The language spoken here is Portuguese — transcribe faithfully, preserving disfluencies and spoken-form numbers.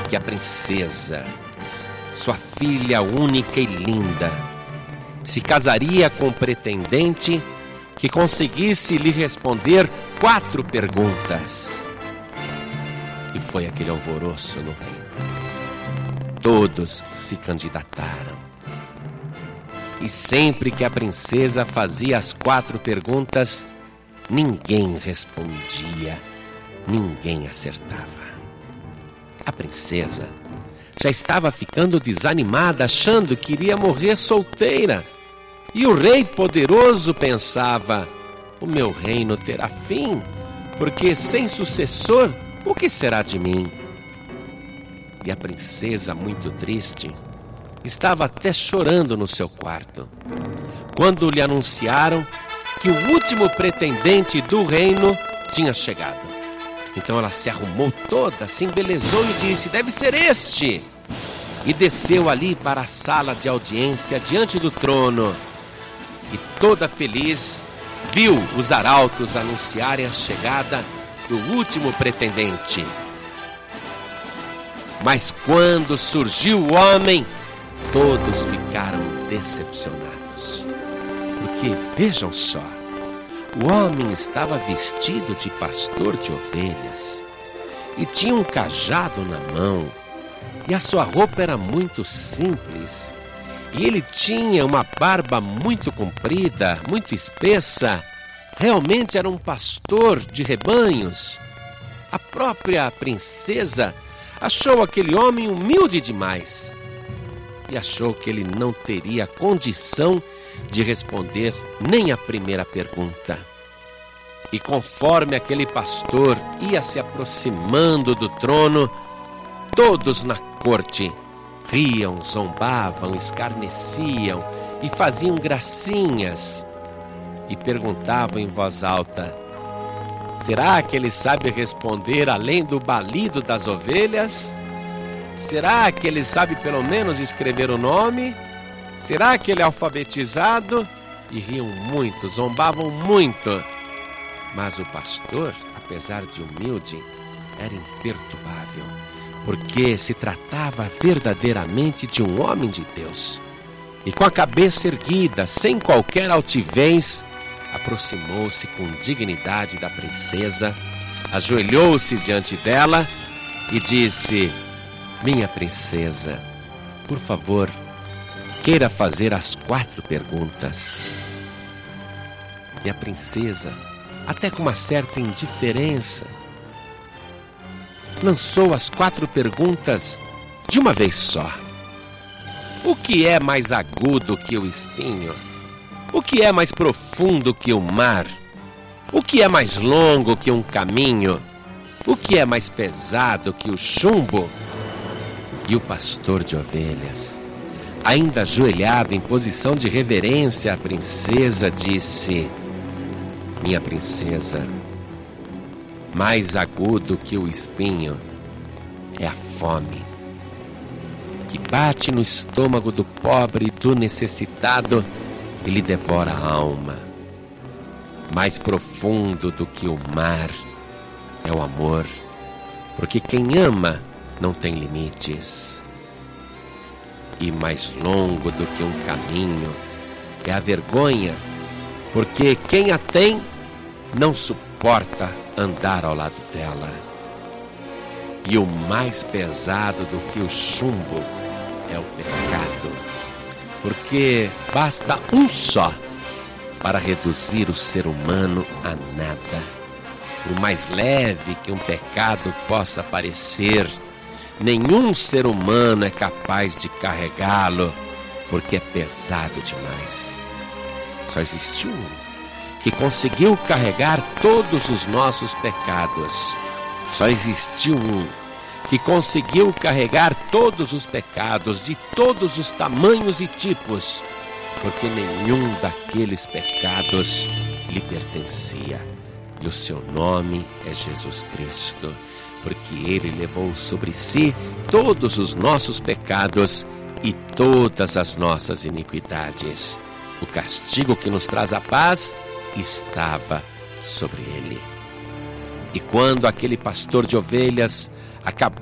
que a princesa, sua filha única e linda, se casaria com um pretendente que conseguisse lhe responder quatro perguntas. E foi aquele alvoroço no reino. Todos se candidataram. E sempre que a princesa fazia as quatro perguntas, ninguém respondia, ninguém acertava. A princesa já estava ficando desanimada, achando que iria morrer solteira. E o rei poderoso pensava: o meu reino terá fim, porque sem sucessor, o que será de mim? E a princesa, muito triste, estava até chorando no seu quarto, quando lhe anunciaram que o último pretendente do reino tinha chegado. Então ela se arrumou toda, se embelezou e disse: deve ser este! E desceu ali para a sala de audiência diante do trono. E toda feliz, viu os arautos anunciarem a chegada do último pretendente. Mas quando surgiu o homem, todos ficaram decepcionados. Porque, vejam só, o homem estava vestido de pastor de ovelhas e tinha um cajado na mão, e a sua roupa era muito simples, e ele tinha uma barba muito comprida, muito espessa. Realmente era um pastor de rebanhos. A própria princesa achou aquele homem humilde demais e achou que ele não teria condição de responder nem a primeira pergunta. E conforme aquele pastor ia se aproximando do trono, todos na corte riam, zombavam, escarneciam e faziam gracinhas e perguntavam em voz alta: será que ele sabe responder além do balido das ovelhas? Será que ele sabe pelo menos escrever o nome? Será que ele é alfabetizado? E riam muito, zombavam muito. Mas o pastor, apesar de humilde, era imperturbável, porque se tratava verdadeiramente de um homem de Deus. E com a cabeça erguida, sem qualquer altivez, aproximou-se com dignidade da princesa, ajoelhou-se diante dela e disse: minha princesa, por favor, queira fazer as quatro perguntas. E a princesa, até com uma certa indiferença, lançou as quatro perguntas de uma vez só. O que é mais agudo que o espinho? O que é mais profundo que o mar? O que é mais longo que um caminho? O que é mais pesado que o chumbo? E o pastor de ovelhas, ainda ajoelhado em posição de reverência à princesa, disse: minha princesa, mais agudo que o espinho é a fome, que bate no estômago do pobre e do necessitado e lhe devora a alma. Mais profundo do que o mar é o amor, porque quem ama não tem limites. E mais longo do que um caminho é a vergonha, porque quem a tem não suporta andar ao lado dela. E o mais pesado do que o chumbo é o pecado, porque basta um só para reduzir o ser humano a nada. Por mais leve que um pecado possa parecer, nenhum ser humano é capaz de carregá-lo, porque é pesado demais. Só existiu um que conseguiu carregar todos os nossos pecados. Só existiu um que conseguiu carregar todos os pecados de todos os tamanhos e tipos, porque nenhum daqueles pecados lhe pertencia. E o seu nome é Jesus Cristo, porque ele levou sobre si todos os nossos pecados e todas as nossas iniquidades. O castigo que nos traz a paz estava sobre ele. E quando aquele pastor de ovelhas acabou